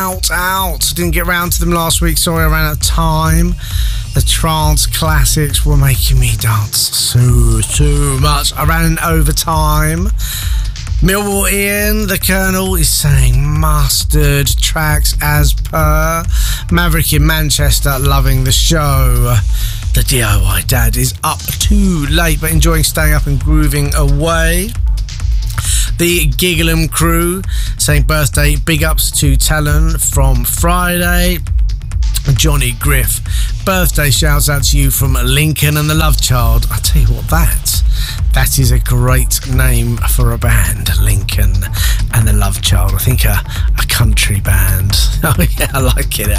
Out. Didn't get round to them last week. Sorry, I ran out of time. The trance classics were making me dance so much. I ran over time. Millwall Ian, the Colonel, is saying mustard tracks as per. Maverick in Manchester, loving the show. The DIY Dad is up too late, but enjoying staying up and grooving away. The Giggling crew saying birthday big ups to Talon from Friday. Johnny Griff, birthday shouts out to you from Lincoln and the Love Child. I tell you what, that is a great name for a band, Lincoln and the Love Child. I think a country band. Oh yeah, I like it.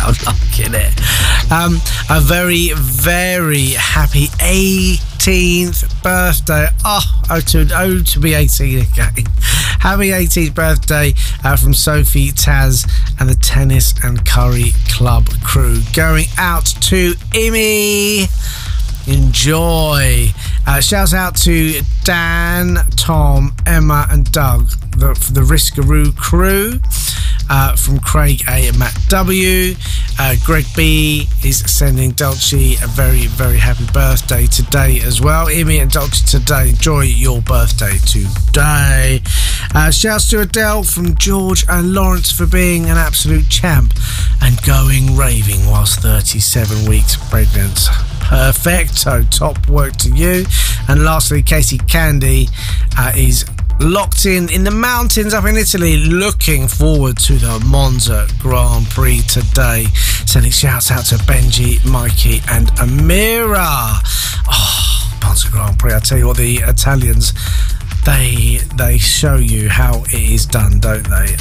A very, very happy 18th birthday. To be 18 again. Happy 18th birthday from Sophie, Taz and the Tennis and Curry Club crew. Going out to Imi. Enjoy. Shouts out to Dan, Tom, Emma and Doug, the Riskaroo crew. From Craig A and Matt W. Greg B is sending Dulce a very, very happy birthday today as well. Imi and Dulce today, enjoy your birthday today. Shouts to Adele from George and Lawrence for being an absolute champ and going raving whilst 37 weeks pregnant. Perfecto, top work to you. And lastly, Casey Candy is locked in the mountains up in Italy, looking forward to the Monza Grand Prix today. Sending shouts out to Benji, Mikey and Amira. Monza Grand Prix, I tell you what, the Italians, they show you how it is done, don't they?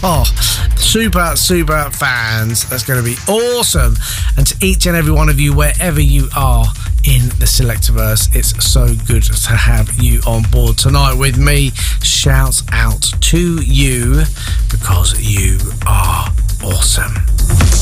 Super fans. That's going to be awesome. And to each and every one of you, wherever you are in the Selectorverse, it's so good to have you on board tonight with me. Shouts out to you because you are awesome.